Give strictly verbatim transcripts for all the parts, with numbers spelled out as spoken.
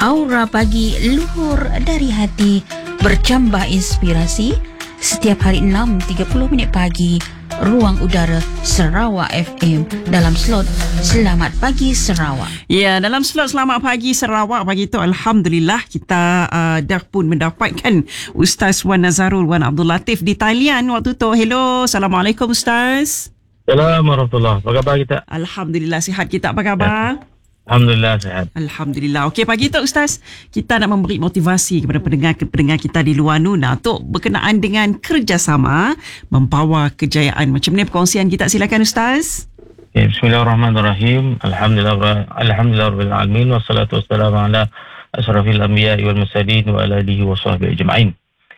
Aura Pagi luhur dari hati, bercambah inspirasi. Setiap hari enam tiga puluh minit pagi, Ruang Udara Sarawak F M dalam slot Selamat Pagi Sarawak. Ya, dalam slot Selamat Pagi Sarawak pagi itu, Alhamdulillah kita uh, dah pun mendapatkan Ustaz Wan Nazarul Wan Abdul Latif di Thailand waktu tu. Hello, Assalamualaikum Ustaz. Assalamualaikum warahmatullahi. Apa khabar kita? Alhamdulillah sihat. Kita apa khabar? Ya. Alhamdulillah sihat. Alhamdulillah. Okey, pagi tu Ustaz, kita nak memberi motivasi kepada pendengar-pendengar kita di luar Nuna untuk berkenaan dengan kerjasama membawa kejayaan. Macam mana perkongsian kita? Silakan Ustaz. Okay, Bismillahirrahmanirrahim. Alhamdulillah Alhamdulillah rabbil alamin wassalatu wassalamu ala asyrafil anbiya'i wal mursalin wa ala alihi washabbihi ajma'in.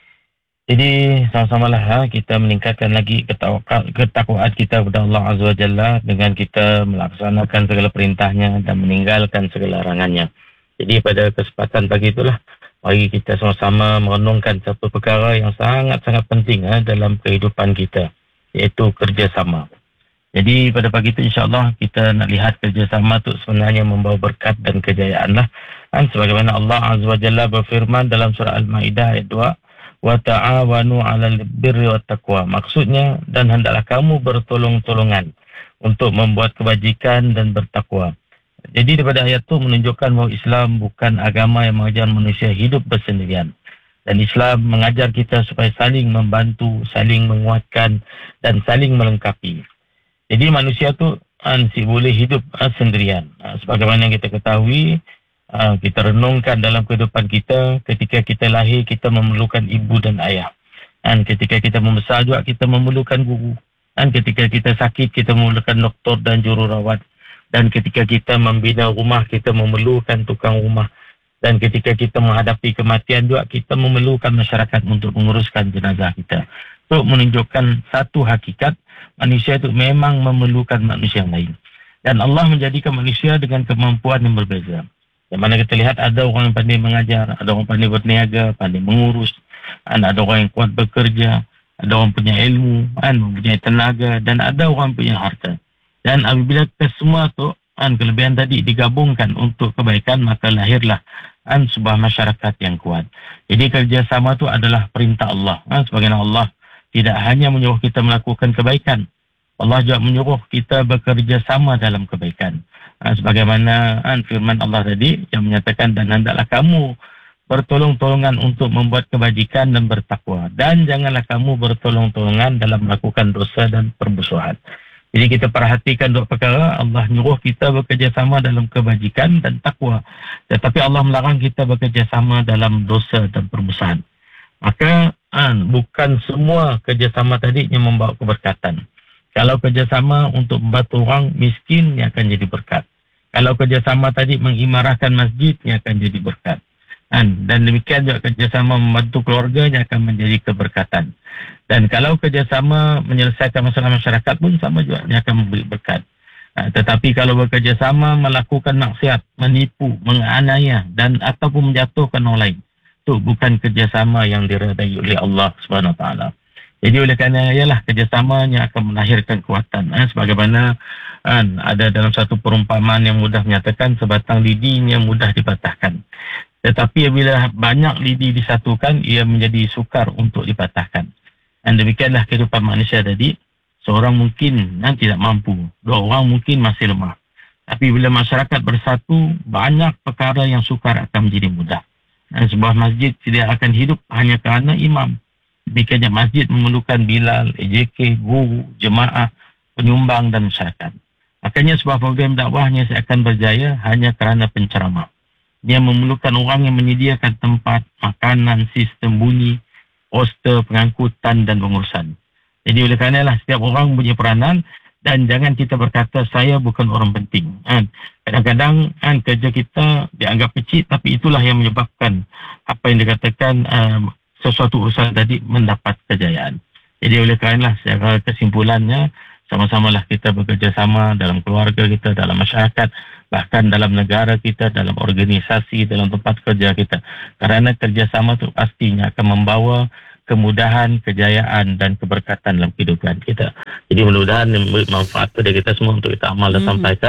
Jadi sama-samalah ha, kita meningkatkan lagi ketakwaan kita kepada Allah Azza wa Jalla dengan kita melaksanakan segala perintahnya dan meninggalkan segala larangannya. Jadi pada kesempatan pagi itulah, mari kita sama-sama merenungkan satu perkara yang sangat-sangat penting ha, dalam kehidupan kita, iaitu kerjasama. Jadi pada pagi itu insya-Allah kita nak lihat kerjasama itu sebenarnya membawa berkat dan kejayaan lah. Dan sebagaimana Allah Azza wa Jalla berfirman dalam surah Al-Maidah ayat dua, wa ta'awanu 'alal birri wat taqwa. Maksudnya, dan hendaklah kamu bertolong-tolongan untuk membuat kebajikan dan bertakwa. Jadi daripada ayat itu menunjukkan bahawa Islam bukan agama yang mengajar manusia hidup bersendirian. Dan Islam mengajar kita supaya saling membantu, saling menguatkan dan saling melengkapi. Jadi manusia tu ansih boleh hidup uh, sendirian. Uh, sebagaimana yang kita ketahui, Uh, kita renungkan dalam kehidupan kita, ketika kita lahir kita memerlukan ibu dan ayah, dan ketika kita membesar juga kita memerlukan guru, dan ketika kita sakit kita memerlukan doktor dan jururawat, dan ketika kita membina rumah kita memerlukan tukang rumah, dan ketika kita menghadapi kematian juga kita memerlukan masyarakat untuk menguruskan jenazah kita. Itu menunjukkan satu hakikat, manusia itu memang memerlukan manusia yang lain, dan Allah menjadikan manusia dengan kemampuan yang berbeza. Yang mana kita lihat ada orang yang pandai mengajar, ada orang pandai berniaga, pandai mengurus, ada orang yang kuat bekerja, ada orang punya ilmu, mempunyai tenaga, dan ada orang punya harta. Dan apabila kesemua itu, kelebihan tadi digabungkan untuk kebaikan, maka lahirlah sebuah masyarakat yang kuat. Jadi kerjasama itu adalah perintah Allah. Sebagaimana Allah tidak hanya menyuruh kita melakukan kebaikan, Allah juga menyuruh kita bekerja sama dalam kebaikan. Ha, sebagaimana ha, firman Allah tadi yang menyatakan, dan hendaklah kamu bertolong-tolongan untuk membuat kebajikan dan bertakwa. Dan janganlah kamu bertolong-tolongan dalam melakukan dosa dan permusuhan. Jadi kita perhatikan dua perkara. Allah nyuruh kita bekerja sama dalam kebajikan dan takwa. Tetapi Allah melarang kita bekerja sama dalam dosa dan permusuhan. Maka ha, bukan semua kerjasama tadi yang membawa keberkatan. Kalau kerjasama untuk membantu orang miskin, yang akan jadi berkat. Kalau kerjasama tadi mengimarahkan masjid, yang akan jadi berkat. Dan, dan demikian juga kerjasama membantu keluarga, yang akan menjadi keberkatan. Dan kalau kerjasama menyelesaikan masalah masyarakat pun sama juga, yang akan memberi berkat. Nah, tetapi kalau bekerjasama melakukan maksiat, menipu, menganiaya dan ataupun menjatuhkan orang lain, itu bukan kerjasama yang diredai oleh Allah subhanahu wa taala. Jadi oleh kerana ialah kerjasama yang akan melahirkan kekuatan. Eh, sebagaimana eh, ada dalam satu perumpamaan yang mudah menyatakan, sebatang lidi yang mudah dipatahkan. Tetapi apabila banyak lidi disatukan, ia menjadi sukar untuk dipatahkan. Dan demikianlah kehidupan manusia tadi. Seorang mungkin eh, tidak mampu, dua orang mungkin masih lemah. Tapi bila masyarakat bersatu, banyak perkara yang sukar akan menjadi mudah. Dan sebuah masjid tidak akan hidup hanya kerana imam. Demikiannya masjid memerlukan bilal, A J K, guru, jemaah, penyumbang dan masyarakat. Makanya sebuah program dakwahnya saya akan berjaya hanya kerana penceramah. Dia memerlukan orang yang menyediakan tempat, makanan, sistem bunyi, poster, pengangkutan dan pengurusan. Jadi oleh kerana lah setiap orang punya peranan, dan jangan kita berkata saya bukan orang penting. Kadang-kadang kerja kita dianggap kecil, tapi itulah yang menyebabkan apa yang dikatakan um, sesuatu usaha tadi mendapat kejayaan. Jadi oleh kerana secara kesimpulannya, sama-samalah kita bekerjasama dalam keluarga kita, dalam masyarakat, bahkan dalam negara kita, dalam organisasi, dalam tempat kerja kita. Kerana kerjasama itu pastinya akan membawa kemudahan, kejayaan dan keberkatan dalam kehidupan kita. Jadi mudah-mudahan manfaat kepada kita semua untuk kita amal dan hmm. sampaikan.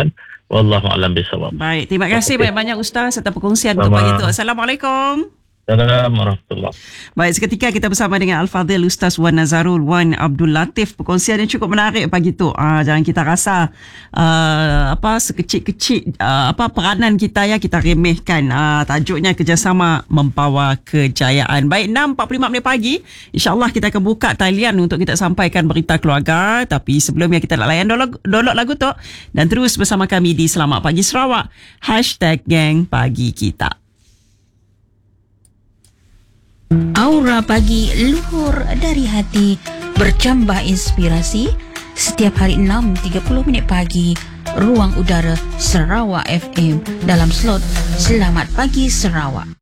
Wallahu a'lam bisawab. Baik, terima kasih Okey. banyak-banyak Ustaz atas perkongsian untuk Sama. pagi itu. Assalamualaikum. Assalamualaikum warahmatullahi. Baik, seketika kita bersama dengan Al-Fadhil Ustaz Wan Nazarul Wan Abdul Latif. Perkongsian yang cukup menarik pagi tu. Ah, jangan kita rasa uh, apa sekecil-kecil uh, apa peranan kita ya kita remehkan. Ah, tajuknya kerjasama membawa kejayaan. Baik, enam empat puluh lima minit pagi. InsyaAllah kita akan buka talian untuk kita sampaikan berita keluarga. Tapi sebelumnya kita nak layan download, download lagu tu. Dan terus bersama kami di Selamat Pagi Sarawak. Hashtag Gang Pagi Kita. Aura pagi luhur dari hati bercambah inspirasi setiap hari enam tiga puluh minit pagi ruang udara Sarawak F M dalam slot Selamat Pagi Sarawak.